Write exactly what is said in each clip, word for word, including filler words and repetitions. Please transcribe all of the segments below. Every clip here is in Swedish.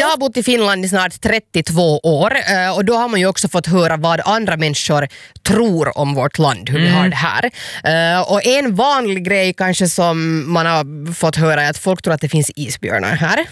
har bott i Finland i snart trettiotvå år och då har man ju också fått höra vad andra människor tror om vårt land, hur mm. vi har det här. Och en vanlig grej kanske som man har fått höra är att folk tror att det finns isbjörnar här.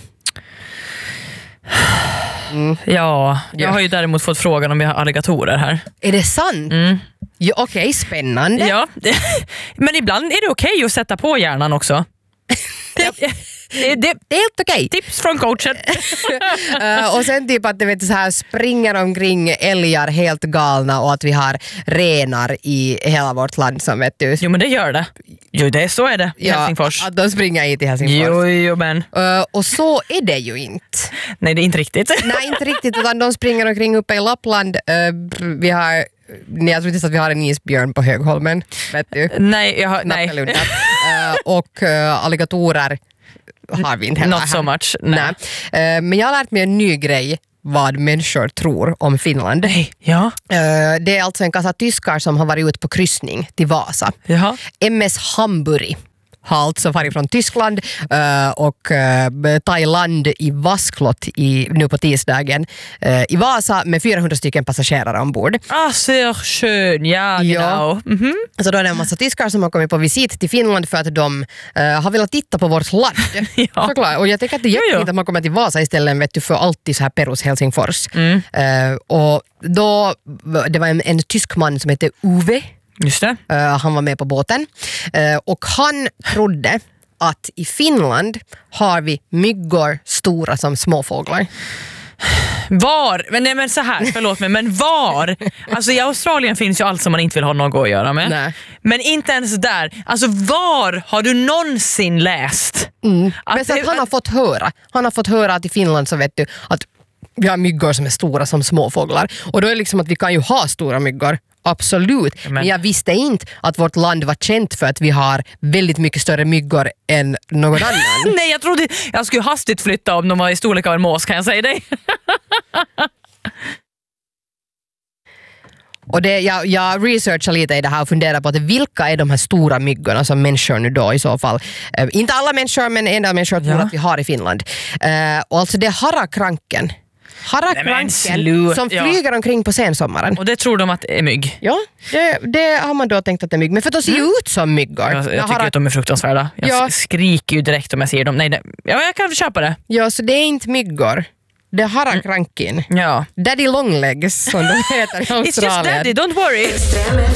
Mm. Ja, jag har ju däremot fått frågan om vi har alligatorer här. Är det sant? Mm. Ja, okej, okay, spännande. Ja, men ibland är det okej okay att sätta på hjärnan också. det, det, det, det är helt okej. Okay. Tips från coachen. uh, och sen typ att det vet, så här, springer omkring älgar helt galna och att vi har renar i hela vårt land som vet du. Jo men det gör det. Jo det så är det i ja, Helsingfors. Att de springer hit till Helsingfors. Jo, jo men. Uh, och så är det ju inte. Nej det är inte riktigt. Nej inte riktigt utan de springer omkring uppe i Lappland. Uh, vi har Nej, jag tror inte att vi har en isbjörn på Högholmen, vet du. Nej, jag har, nej. uh, och uh, alligatorer har vi inte heller. Not so much. Nej. Nej. Uh, men jag har lärt mig en ny grej vad människor tror om Finland. Nej. Ja. Uh, det är alltså en kassa tyskar som har varit ute på kryssning till Vasa. Jaha. M S Hamburg har alltså varit från Tyskland uh, och uh, Thailand i Vasklott i, nu på tisdagen uh, i Vasa med fyrahundra stycken passagerare ombord. Ah, så skön, ja, ja. Mm-hmm. Så då är det en massa tyskar som har kommit på visit till Finland för att de uh, har velat titta på vårt land. ja. Såklart. Och jag tycker att det är jättefint att man kommer till Vasa istället vet du, för alltid så här Perus Helsingfors. Mm. Uh, och då, det var en, en tysk man som heter Uwe. Just det. Uh, han var med på båten uh, och han trodde att i Finland har vi myggor stora som småfåglar. Var? Men, nej, men så här, förlåt mig, men var? Alltså i Australien finns ju allt som man inte vill ha något att göra med. Nej. Men inte ens där. Alltså var har du någonsin läst? Mm. Att men så att det, han har fått höra. Han har fått höra att i Finland så vet du att vi har myggor som är stora som småfåglar. Och då är det liksom att vi kan ju ha stora myggor. Absolut, men, men jag visste inte att vårt land var känt för att vi har väldigt mycket större myggor än någon annan. Nej, jag trodde jag skulle hastigt flytta om de var i storlek av en mås, kan jag säga dig. Och det, jag, jag researchar lite i det här och funderar på att vilka är de här stora myggorna som människor nu då i så fall. Uh, inte alla människor men en del människor tror ja. att vi har i Finland. Uh, och alltså det är harakranken. Harakranken som flyger ja. omkring på sensommaren. Och det tror de att det är mygg? Ja, det, det har man då tänkt att det är mygg. Men för de ser ju mm. ut som myggor. Jag, jag tycker harak- att de är fruktansvärda. Jag ja. skriker ju direkt om jag ser dem. Nej, nej. Ja, jag kan köpa det. Ja, så det är inte myggor. Det är harakrankin. Ja. Daddy longlegs som de heter i Australien. It's just daddy, don't worry.